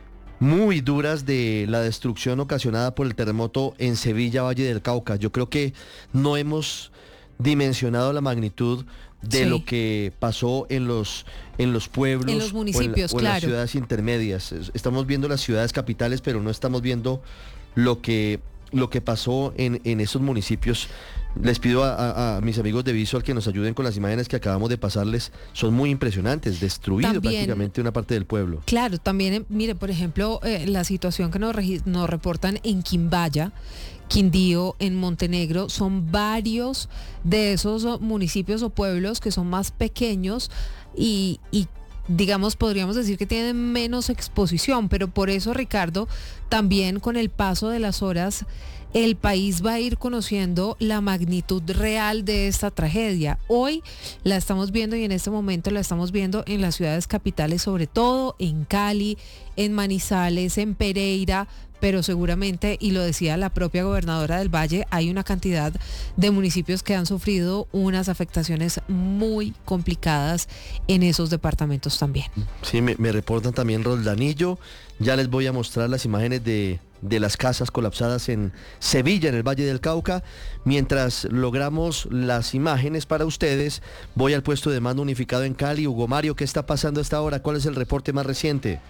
muy duras de la destrucción ocasionada por el terremoto en Sevilla, Valle del Cauca. Yo creo que no hemos dimensionado la magnitud de sí. lo que pasó en los en los pueblos, en los municipios, o en, la, o en claro. las ciudades intermedias. Estamos viendo las ciudades capitales, pero no estamos viendo lo que lo que pasó en, en esos municipios. Les pido a, a, a mis amigos de Visual que nos ayuden con las imágenes que acabamos de pasarles. Son muy impresionantes, destruido también, prácticamente una parte del pueblo. Claro, también, mire, por ejemplo, eh, la situación que nos, nos reportan en Quimbaya, Quindío, en Montenegro, son varios de esos municipios o pueblos que son más pequeños y, y digamos, podríamos decir que tienen menos exposición, pero por eso, Ricardo, también con el paso de las horas, el país va a ir conociendo la magnitud real de esta tragedia. Hoy la estamos viendo y en este momento la estamos viendo en las ciudades capitales, sobre todo en Cali, en Manizales, en Pereira, pero seguramente, y lo decía la propia gobernadora del Valle, hay una cantidad de municipios que han sufrido unas afectaciones muy complicadas en esos departamentos también. Sí, me, me reportan también Roldanillo. Ya les voy a mostrar las imágenes de, de las casas colapsadas en Sevilla, en el Valle del Cauca. Mientras logramos las imágenes para ustedes, voy al puesto de mando unificado en Cali. Hugo Mario, ¿qué está pasando a esta hora? ¿Cuál es el reporte más reciente?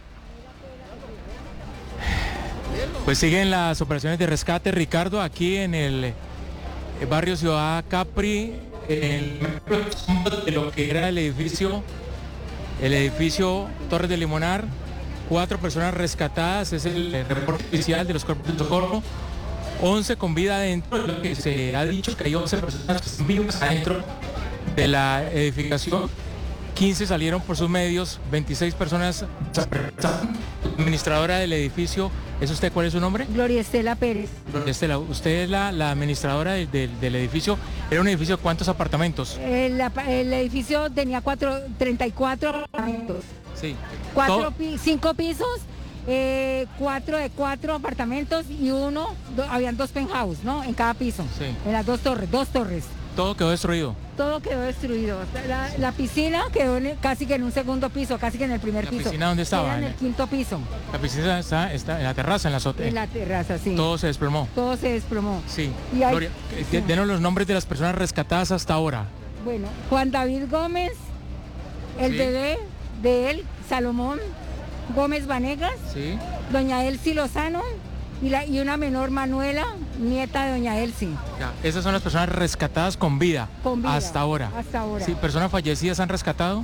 Pues siguen las operaciones de rescate, Ricardo, aquí en el barrio Ciudad Capri, el, de lo que era el edificio, el edificio Torres de Limonar. Cuatro personas rescatadas, es el reporte oficial de los cuerpos de socorro, once con vida adentro, lo que se ha dicho que hay once personas que están vivas adentro de la edificación, quince salieron por sus medios, veintiséis personas, la administradora del edificio ¿Es usted? ¿Cuál es su nombre? Gloria Estela Pérez. Gloria Estela, usted es la, la administradora de, de, del edificio. ¿Era un edificio de cuántos apartamentos? El, el edificio tenía cuatro, treinta y cuatro apartamentos. Sí. Cuatro, pi, cinco pisos, eh, cuatro de cuatro apartamentos y uno, do, habían dos penthouse, ¿no? En cada piso. Sí. En las dos torres, dos torres. Todo quedó destruido. Todo quedó destruido. La, la piscina quedó en, casi que en un segundo piso, casi que en el primer ¿La piso. ¿La piscina dónde estaba? Era en el quinto piso. La piscina está, está en la terraza, en la azotea. En la terraza, sí. Todo se desplomó. Todo se desplomó. Sí. Y hay, Gloria, sí. Denos los nombres de las personas rescatadas hasta ahora. Bueno, Juan David Gómez, el sí. bebé de él, Salomón Gómez Vanegas, sí. doña Elsie Lozano, Y, la, y una menor, Manuela, nieta de doña Elsie. Ya, esas son las personas rescatadas con vida, con vida hasta ahora. Hasta ahora. Sí, ¿personas fallecidas han rescatado?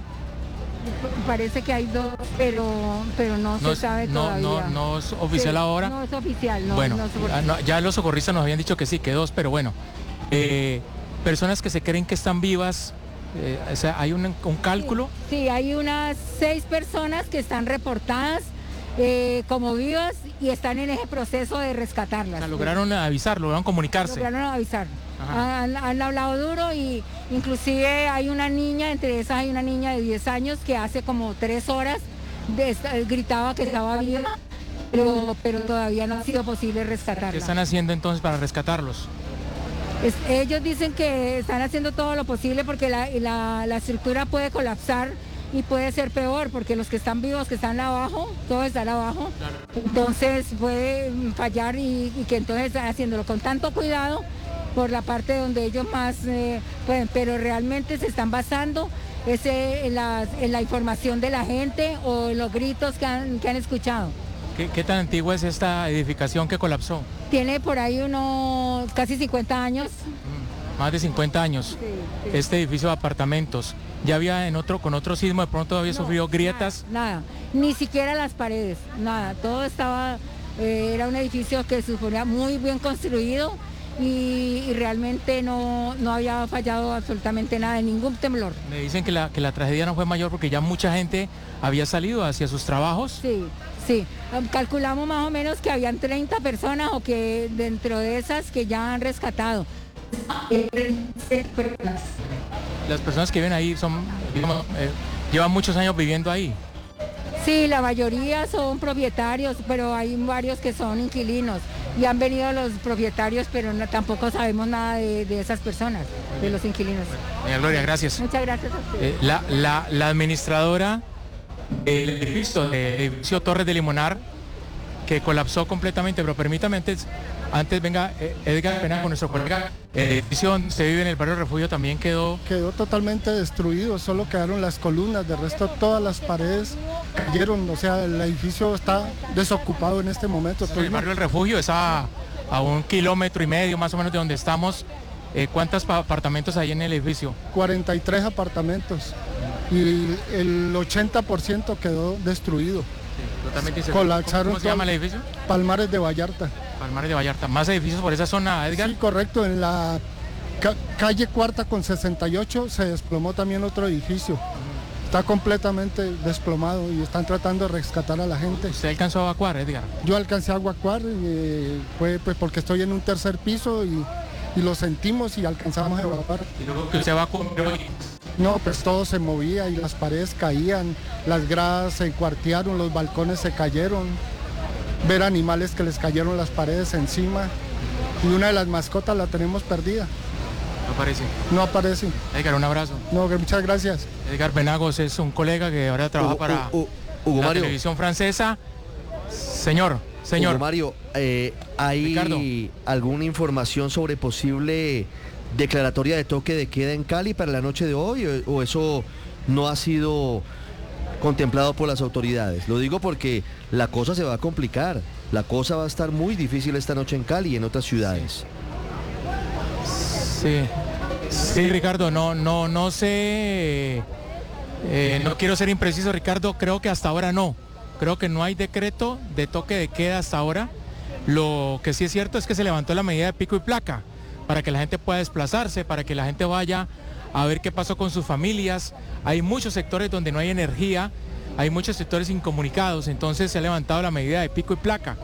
Parece que hay dos, pero pero no, no se sabe no, todavía. No, no es oficial sí, ahora. No es oficial, no. Bueno, no no, ya los socorristas nos habían dicho que sí, que dos, pero bueno. Eh, personas que se creen que están vivas, eh, o sea, ¿hay un, un cálculo? Sí, sí, hay unas seis personas que están reportadas Eh, como vivas y están en ese proceso de rescatarlas. O sea, lograron avisar, lograron comunicarse. Lograron avisar. Han, han hablado duro y inclusive hay una niña, entre esas hay una niña de diez años que hace como tres horas de, gritaba que estaba viva, pero, pero todavía no ha sido posible rescatarla. ¿Qué están haciendo entonces para rescatarlos? Es, ellos dicen que están haciendo todo lo posible porque la, la, la estructura puede colapsar y puede ser peor porque los que están vivos, que están abajo, todos están abajo, claro. Entonces puede fallar y, y que entonces están haciéndolo con tanto cuidado por la parte donde ellos más eh, pueden, pero realmente se están basando ese, en, la, en la información de la gente o en los gritos que han, que han escuchado. ¿Qué, ¿Qué tan antigua es esta edificación que colapsó? Tiene por ahí unos casi cincuenta años. Mm, más de cincuenta años. Sí, sí. Este edificio de apartamentos. ¿Ya había en otro, con otro sismo de pronto había no, sufrido grietas? Nada, nada, ni siquiera las paredes, nada, todo estaba, eh, era un edificio que suponía muy bien construido y, y realmente no, no había fallado absolutamente nada, ningún temblor. Me dicen que la, que la tragedia no fue mayor porque ya mucha gente había salido hacia sus trabajos. Sí, sí, calculamos más o menos que habían treinta personas o que dentro de esas que ya han rescatado. Las personas que viven ahí son, digamos, eh, llevan muchos años viviendo ahí. Sí, la mayoría son propietarios, pero hay varios que son inquilinos y han venido los propietarios, pero no, tampoco sabemos nada de, de esas personas, de los inquilinos. Doña Gloria, gracias. Muchas gracias a usted. Eh, la, la, la administradora del edificio, del edificio Torres de Limonar, que colapsó completamente, pero permítame antes, antes venga Edgar Pena con nuestro colega. El edificio donde se vive en el barrio Refugio también quedó... Quedó totalmente destruido, solo quedaron las columnas, de resto todas las paredes cayeron, o sea, el edificio está desocupado en este momento. El barrio del Refugio es a, a un kilómetro y medio más o menos de donde estamos. Eh, ¿Cuántos apartamentos hay en el edificio? cuarenta y tres apartamentos y el ochenta por ciento quedó destruido. Totalmente. Colapsaron. ¿Cómo se llama el edificio? Palmares de Vallarta. Palmares de Vallarta. ¿Más edificios por esa zona, Edgar? Sí, correcto. En la ca calle Cuarta con sesenta y ocho se desplomó también otro edificio. Está completamente desplomado y están tratando de rescatar a la gente. ¿Usted alcanzó a evacuar, Edgar? Yo alcancé a evacuar, y fue pues porque estoy en un tercer piso y, y lo sentimos y alcanzamos a evacuar. ¿Y luego que usted evacuó? No, pues todo se movía y las paredes caían, las gradas se cuartearon, los balcones se cayeron, ver animales que les cayeron las paredes encima y una de las mascotas la tenemos perdida. ¿No aparece? No aparece. Edgar, un abrazo. No, muchas gracias. Edgar Penagos es un colega que ahora trabaja Hugo, para Hugo, Hugo la Mario. televisión francesa. Señor, señor. Hugo Mario, eh, ¿hay Ricardo. alguna información sobre posible declaratoria de toque de queda en Cali para la noche de hoy o, o eso no ha sido contemplado por las autoridades? Lo digo porque la cosa se va a complicar, la cosa va a estar muy difícil esta noche en Cali y en otras ciudades. Sí, sí, Ricardo, no, no, no sé, eh, no quiero ser impreciso, Ricardo, creo que hasta ahora no, creo que no hay decreto de toque de queda hasta ahora. Lo que sí es cierto es que se levantó la medida de pico y placa para que la gente pueda desplazarse, para que la gente vaya a ver qué pasó con sus familias. Hay muchos sectores donde no hay energía, hay muchos sectores incomunicados, entonces se ha levantado la medida de pico y placa.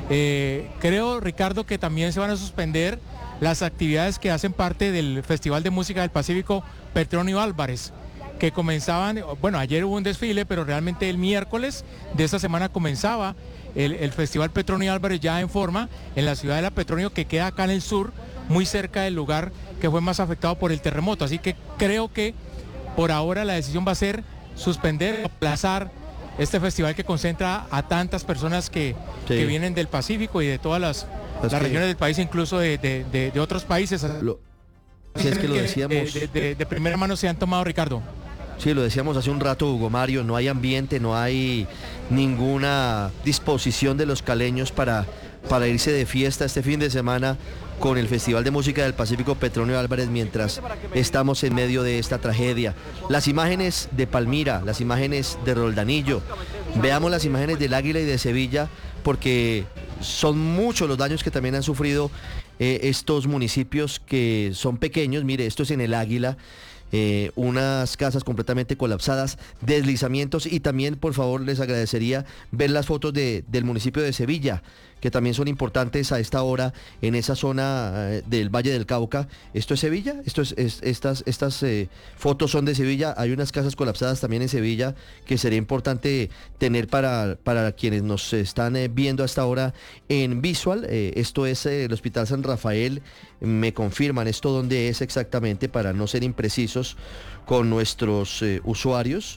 Eh, creo, Ricardo, que también se van a suspender las actividades que hacen parte del Festival de Música del Pacífico Petronio Álvarez, que comenzaban, bueno, ayer hubo un desfile, pero realmente el miércoles de esta semana comenzaba el, el Festival Petronio Álvarez ya en forma en la ciudad de La Petronio, que queda acá en el sur, muy cerca del lugar que fue más afectado por el terremoto. Así que creo que por ahora la decisión va a ser suspender, aplazar este festival que concentra a tantas personas que, sí. que vienen del Pacífico y de todas las, las regiones del país, incluso de, de, de, de otros países. Lo, si es que lo decíamos... De, de, de primera mano se han tomado, Ricardo. Sí, lo decíamos hace un rato, Hugo Mario, no hay ambiente, no hay ninguna disposición de los caleños para, para irse de fiesta este fin de semana con el Festival de Música del Pacífico Petronio Álvarez mientras estamos en medio de esta tragedia. Las imágenes de Palmira, las imágenes de Roldanillo, veamos las imágenes del Águila y de Sevilla, porque son muchos los daños que también han sufrido eh, estos municipios que son pequeños. Mire, esto es en el Águila. Eh, unas casas completamente colapsadas, deslizamientos, y también, por favor, les agradecería ver las fotos de, del municipio de Sevilla, que también son importantes a esta hora en esa zona eh, del Valle del Cauca. ¿Esto es Sevilla? Esto es, es, estas estas eh, fotos son de Sevilla. Hay unas casas colapsadas también en Sevilla que sería importante tener para, para quienes nos están eh, viendo hasta ahora en visual. Eh, esto es eh, el Hospital San Rafael. Me confirman esto dónde es exactamente para no ser imprecisos con nuestros eh, usuarios.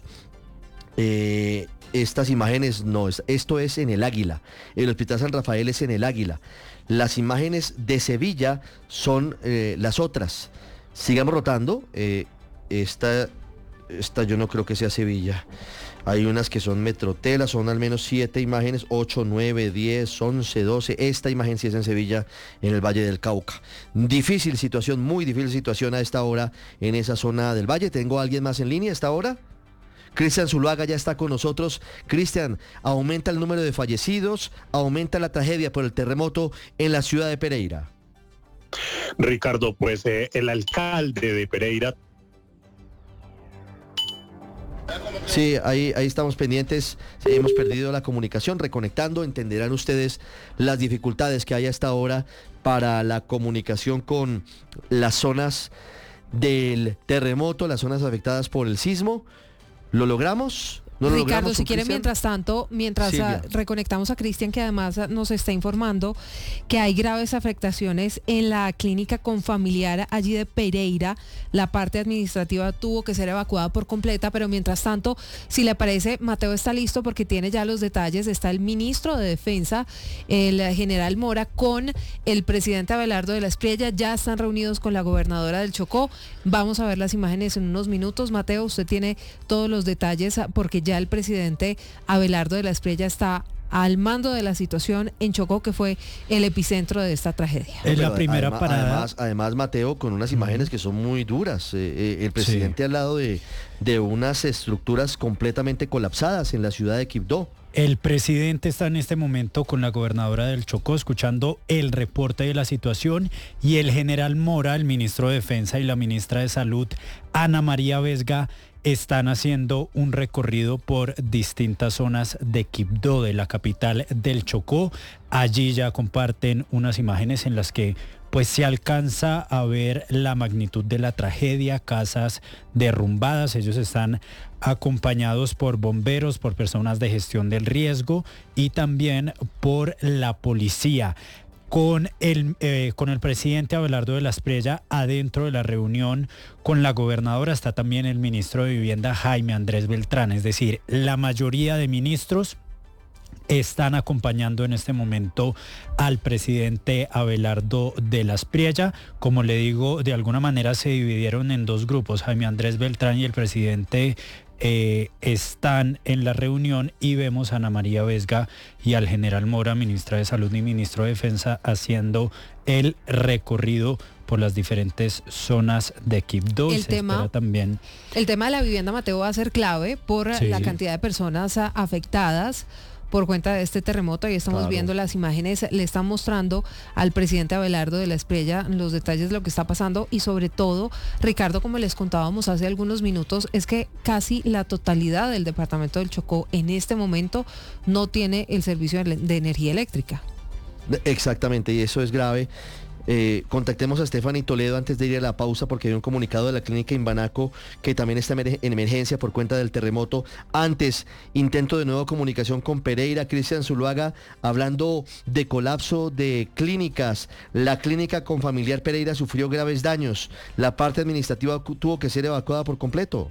Eh, estas imágenes no, esto es en el Águila. El Hospital San Rafael es en el Águila. Las imágenes de Sevilla son eh, las otras. Sigamos rotando. Eh, esta, esta yo no creo que sea Sevilla. Hay unas que son Metrotela, son al menos siete imágenes, ocho, nueve, diez, once, doce. Esta imagen sí es en Sevilla, en el Valle del Cauca. Difícil situación, muy difícil situación a esta hora en esa zona del Valle. ¿Tengo a alguien más en línea a esta hora? Cristian Zuluaga ya está con nosotros. Cristian, aumenta el número de fallecidos, aumenta la tragedia por el terremoto en la ciudad de Pereira. Ricardo, pues eh, el alcalde de Pereira... Sí, ahí, ahí estamos pendientes, sí, hemos perdido la comunicación, reconectando, entenderán ustedes las dificultades que hay hasta ahora para la comunicación con las zonas del terremoto, las zonas afectadas por el sismo. ¿Lo logramos? ¿No lo Ricardo, logramos, si quiere, Cristian? mientras tanto, mientras uh, reconectamos a Cristian, que además uh, nos está informando que hay graves afectaciones en la clínica confamiliar allí de Pereira. La parte administrativa tuvo que ser evacuada por completa, pero mientras tanto, si le parece, Mateo está listo porque tiene ya los detalles. Está el ministro de Defensa, el general Mora, con el presidente Abelardo de la Espriella. Ya están reunidos con la gobernadora del Chocó. Vamos a ver las imágenes en unos minutos. Mateo, usted tiene todos los detalles porque ya el presidente Abelardo de la Espriella está al mando de la situación en Chocó, que fue el epicentro de esta tragedia. Es la primera además, parada. Además, además, Mateo, con unas imágenes que son muy duras. Eh, eh, el presidente sí. al lado de, de unas estructuras completamente colapsadas en la ciudad de Quibdó. El presidente está en este momento con la gobernadora del Chocó escuchando el reporte de la situación, y el general Mora, el ministro de Defensa, y la ministra de Salud, Ana María Vesga, están haciendo un recorrido por distintas zonas de Quibdó, de la capital del Chocó. Allí ya comparten unas imágenes en las que pues se alcanza a ver la magnitud de la tragedia, casas derrumbadas. Ellos están acompañados por bomberos, por personas de gestión del riesgo y también por la policía. Con el, eh, con el presidente Abelardo de la Espriella adentro de la reunión con la gobernadora está también el ministro de Vivienda, Jaime Andrés Beltrán. Es decir, la mayoría de ministros están acompañando en este momento al presidente Abelardo de la Espriella. Como le digo, de alguna manera se dividieron en dos grupos. Jaime Andrés Beltrán y el presidente Eh, están en la reunión, y vemos a Ana María Vesga y al general Mora, ministra de Salud y ministro de Defensa, haciendo el recorrido por las diferentes zonas de Quibdó. El tema, también... el tema de la vivienda, Mateo, va a ser clave por sí. la cantidad de personas afectadas por cuenta de este terremoto. Ahí estamos claro. viendo las imágenes, le están mostrando al presidente Abelardo de la Espriella los detalles de lo que está pasando, y sobre todo, Ricardo, como les contábamos hace algunos minutos, es que casi la totalidad del departamento del Chocó en este momento no tiene el servicio de energía eléctrica. Exactamente, y eso es grave. Eh, contactemos a Stephanie Toledo antes de ir a la pausa porque hay un comunicado de la clínica Imbanaco que también está en emergencia por cuenta del terremoto. Antes, intento de nueva comunicación con Pereira. Cristian Zuluaga, hablando de colapso de clínicas. La clínica Confamiliar Pereira sufrió graves daños. La parte administrativa tuvo que ser evacuada por completo.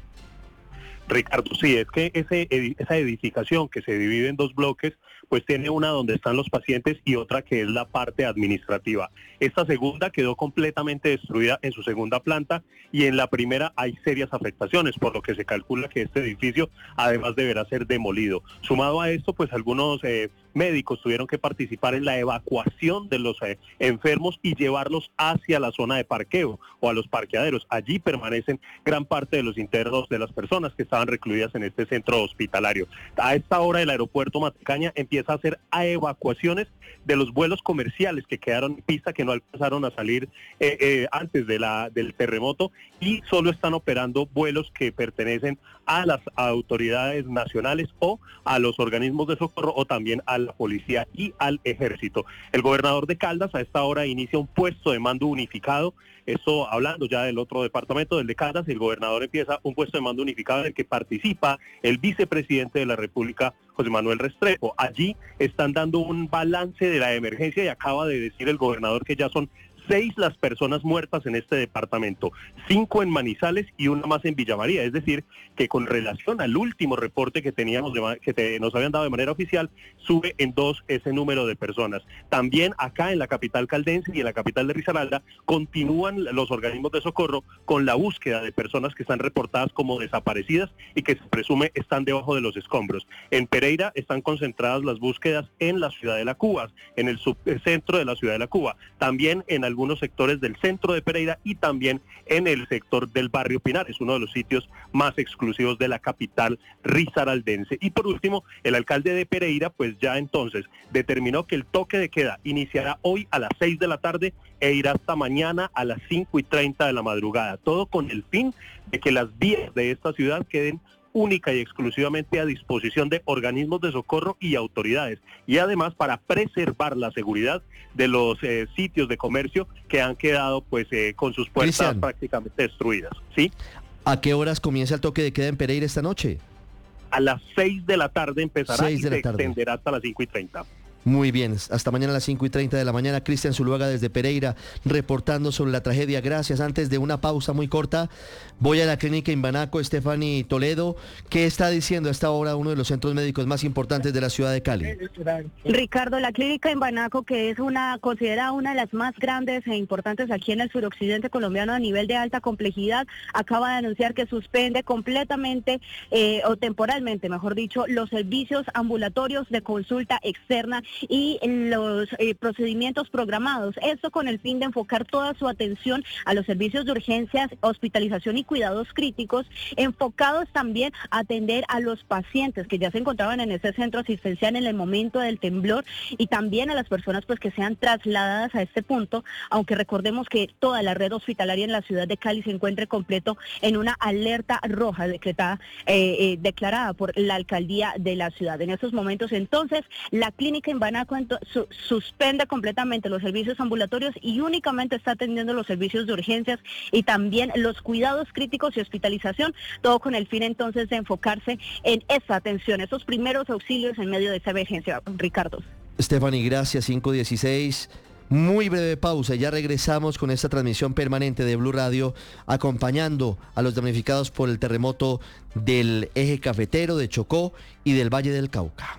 Ricardo, sí, es que ese, esa edificación que se divide en dos bloques, pues tiene una donde están los pacientes y otra que es la parte administrativa. Esta segunda quedó completamente destruida en su segunda planta y en la primera hay serias afectaciones, por lo que se calcula que este edificio además deberá ser demolido. Sumado a esto, pues algunos eh, médicos tuvieron que participar en la evacuación de los eh, enfermos y llevarlos hacia la zona de parqueo o a los parqueaderos. Allí permanecen gran parte de los internos de las personas que estaban recluidas en este centro hospitalario. A esta hora el aeropuerto Matecaña empieza a hacer a evacuaciones de los vuelos comerciales que quedaron en pista, que no alcanzaron a salir eh, eh, antes de la, del terremoto, y solo están operando vuelos que pertenecen a las autoridades nacionales o a los organismos de socorro o también a la policía y al ejército. El gobernador de Caldas a esta hora inicia un puesto de mando unificado. Esto hablando ya del otro departamento, del de Caldas, el gobernador empieza un puesto de mando unificado en el que participa el vicepresidente de la República, José Manuel Restrepo. Allí están dando un balance de la emergencia y acaba de decir el gobernador que ya son seis las personas muertas en este departamento, cinco en Manizales y una más en Villa María. Es decir, que con relación al último reporte que teníamos, de, que te, nos habían dado de manera oficial, sube en dos ese número de personas. También acá en la capital caldense y en la capital de Risaralda continúan los organismos de socorro con la búsqueda de personas que están reportadas como desaparecidas y que se presume están debajo de los escombros. En Pereira están concentradas las búsquedas en la ciudad de La Cuba, en el subcentro de la ciudad de La Cuba, también en algunos sectores del centro de Pereira y también en el sector del barrio Pinar. Es uno de los sitios más exclusivos de la capital risaraldense. Y por último, el alcalde de Pereira pues ya entonces determinó que el toque de queda iniciará hoy a las seis de la tarde e irá hasta mañana a las cinco y treinta de la madrugada. Todo con el fin de que las vías de esta ciudad queden única y exclusivamente a disposición de organismos de socorro y autoridades, y además para preservar la seguridad de los eh, sitios de comercio que han quedado pues eh, con sus puertas Cristian, prácticamente destruidas. ¿Sí? ¿A qué horas comienza el toque de queda en Pereira esta noche? A las seis de la tarde empezará y se tarde. extenderá hasta las cinco y treinta. Muy bien, hasta mañana a las cinco y treinta de la mañana. Cristian Zuluaga desde Pereira reportando sobre la tragedia. Gracias. Antes de una pausa muy corta, voy a la clínica Imbanaco. Stephanie Toledo, ¿qué está diciendo a esta hora uno de los centros médicos más importantes de la ciudad de Cali? Ricardo, la clínica Imbanaco, que es una considerada una de las más grandes e importantes aquí en el suroccidente colombiano a nivel de alta complejidad, acaba de anunciar que suspende completamente eh, o temporalmente, mejor dicho, los servicios ambulatorios de consulta externa y los eh, procedimientos programados. Esto con el fin de enfocar toda su atención a los servicios de urgencias, hospitalización y cuidados críticos, enfocados también a atender a los pacientes que ya se encontraban en ese centro asistencial en el momento del temblor y también a las personas pues que sean trasladadas a este punto, aunque recordemos que toda la red hospitalaria en la ciudad de Cali se encuentra completo en una alerta roja decretada, eh, eh, declarada por la alcaldía de la ciudad. En estos momentos entonces la clínica en Banaco su, suspende completamente los servicios ambulatorios y únicamente está atendiendo los servicios de urgencias y también los cuidados críticos y hospitalización, todo con el fin entonces de enfocarse en esa atención, esos primeros auxilios en medio de esa emergencia. Ricardo. Stephanie, gracias. cinco dieciséis. Muy breve pausa, ya regresamos con esta transmisión permanente de Blue Radio, acompañando a los damnificados por el terremoto del eje cafetero, de Chocó y del Valle del Cauca.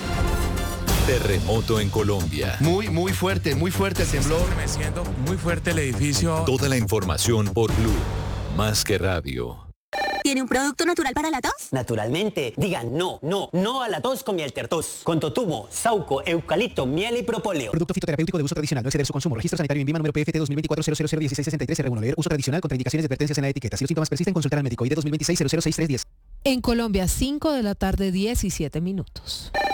Terremoto en Colombia. Muy, muy fuerte, muy fuerte el temblor. Estremeciendo muy fuerte el edificio. Toda la información por Blue, más que radio. ¿Tiene un producto natural para la tos? Naturalmente. Digan no, no, no a la tos con Mieltertos. Con totumo, sauco, eucalipto, miel y propóleo. Producto fitoterapéutico de uso tradicional. No exceder su consumo. Registro sanitario en Vima número P F T dos mil veinticuatro cero cero cero dieciséis sesenta y tres R uno. Leer uso tradicional. Contraindicaciones y advertencias en la etiqueta. Si los síntomas persisten, consultar al médico. I D dos mil veintiséis cero cero seis tres diez. En Colombia, cinco de la tarde, diecisiete minutos.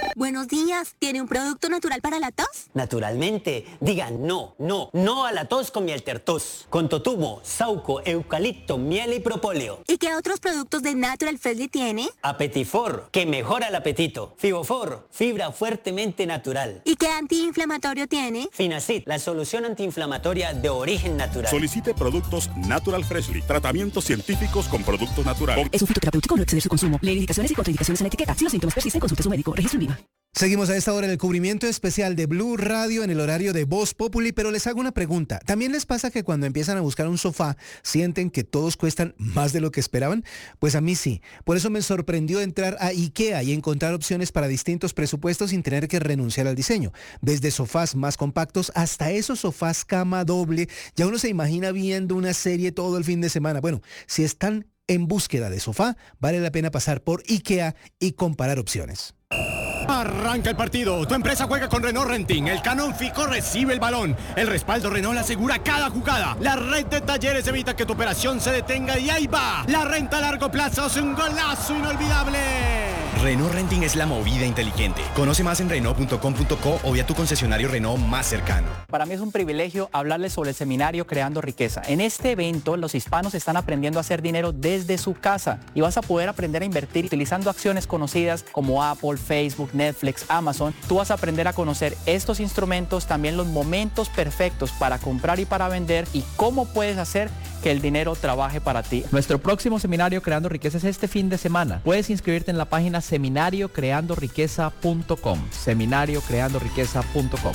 Buenos días, ¿tiene un producto natural para la tos? Naturalmente, digan no, no, no a la tos con miel tertos. Con totumo, sauco, eucalipto, miel y propóleo. ¿Y qué otros productos de Natural Freshly tiene? Apetifor, que mejora el apetito. Fibofor, fibra fuertemente natural. ¿Y qué antiinflamatorio tiene? Finacid, la solución antiinflamatoria de origen natural. Solicite productos Natural Freshly, tratamientos científicos con productos naturales. Es un fitoterapéutico, no exceder su consumo. Lee indicaciones y contraindicaciones en la etiqueta. Si los síntomas persisten, consulte a su médico. Registro en Viva. Seguimos a esta hora en el cubrimiento especial de Blue Radio en el horario de Voz Populi, pero les hago una pregunta. ¿También les pasa que cuando empiezan a buscar un sofá sienten que todos cuestan más de lo que esperaban? Pues a mí sí. Por eso me sorprendió entrar a IKEA y encontrar opciones para distintos presupuestos sin tener que renunciar al diseño. Desde sofás más compactos hasta esos sofás cama doble. Ya uno se imagina viendo una serie todo el fin de semana. Bueno, si están en búsqueda de sofá, vale la pena pasar por IKEA y comparar opciones. Arranca el partido, tu empresa juega con Renault Renting, el Canon Fico recibe el balón, el respaldo Renault asegura cada jugada, la red de talleres evita que tu operación se detenga y ahí va, la renta a largo plazo es un golazo inolvidable. Renault Renting es la movida inteligente. Conoce más en Renault punto com punto co o vía tu concesionario Renault más cercano. Para mí es un privilegio hablarles sobre el seminario Creando Riqueza. En este evento los hispanos están aprendiendo a hacer dinero desde su casa y vas a poder aprender a invertir utilizando acciones conocidas como Apple, Facebook, Netflix, Amazon. Tú vas a aprender a conocer estos instrumentos, también los momentos perfectos para comprar y para vender y cómo puedes hacer que el dinero trabaje para ti. Nuestro próximo seminario Creando Riqueza es este fin de semana. Puedes inscribirte en la página seminario creando riqueza punto com. seminario creando riqueza punto com.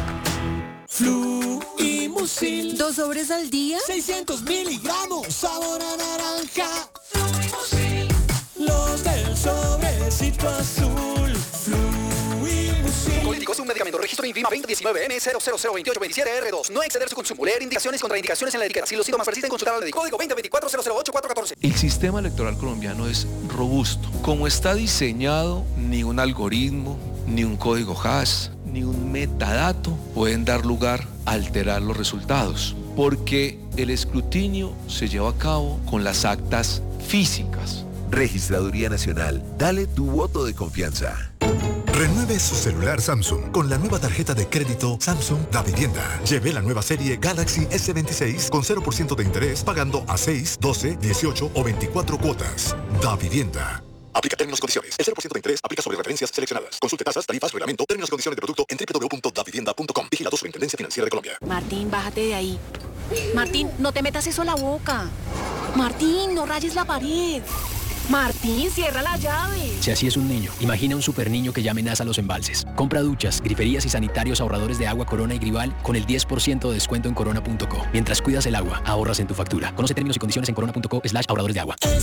Fluimusil. ¿Dos sobres al día? seiscientos miligramos, sabor a naranja. Fluimusil. Los del sobrecito azul. Fluimusil. Políticos, un medicamento, registro INVIMA veinte diecinueve N cero cero cero veintiocho veintisiete R dos. No exceder su consumo. Leer indicaciones y contraindicaciones en la etiqueta. Si los síntomas persisten, consultar al médico. Código veinte veinticuatro cero cero ocho cuatro catorce. El sistema electoral colombiano es robusto. Como está diseñado, ni un algoritmo, ni un código hash, ni un metadato pueden dar lugar a alterar los resultados, porque el escrutinio se lleva a cabo con las actas físicas. Registraduría Nacional, dale tu voto de confianza. Renueve su celular Samsung con la nueva tarjeta de crédito Samsung Da Vivienda. Lleve la nueva serie Galaxy S veintiséis con cero por ciento de interés pagando a seis, doce, dieciocho o veinticuatro cuotas. Da Vivienda. Aplica términos y condiciones. El cero por ciento de interés aplica sobre referencias seleccionadas. Consulte tasas, tarifas, reglamento, términos y condiciones de producto en doble u doble u doble u punto da vivienda punto com. Vigilado Superintendencia Financiera de Colombia. Martín, bájate de ahí. Martín, no te metas eso a la boca. Martín, no rayes la pared. Martín, cierra la llave. Si así es un niño, imagina un super niño que ya amenaza los embalses. Compra duchas, griferías y sanitarios ahorradores de agua Corona y Grival con el diez por ciento de descuento en corona punto co. Mientras cuidas el agua, ahorras en tu factura. Conoce términos y condiciones en corona punto co slash ahorradores de agua.